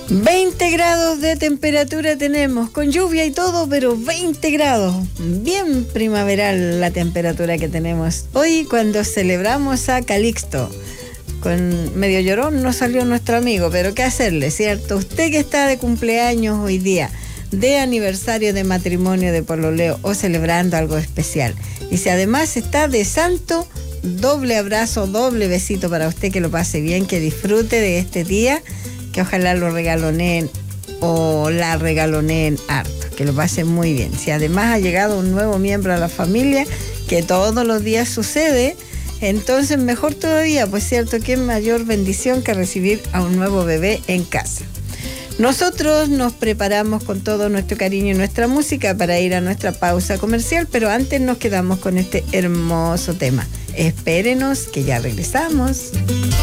20 grados de temperatura tenemos, con lluvia y todo, pero 20 grados. Bien primaveral la temperatura que tenemos hoy cuando celebramos a Calixto. Con medio llorón nos salió nuestro amigo, pero qué hacerle, ¿cierto? Usted que está de cumpleaños hoy día, de aniversario de matrimonio, de pololeo o celebrando algo especial. Y si además está de santo, doble abrazo, doble besito para usted, que lo pase bien, que disfrute de este día, que ojalá lo regaloneen o la regaloneen harto, que lo pase muy bien. Si además ha llegado un nuevo miembro a la familia, que todos los días sucede, entonces mejor todavía, pues cierto, que es mayor bendición que recibir a un nuevo bebé en casa. Nosotros nos preparamos con todo nuestro cariño y nuestra música para ir a nuestra pausa comercial, pero antes nos quedamos con este hermoso tema. Espérenos, que ya regresamos.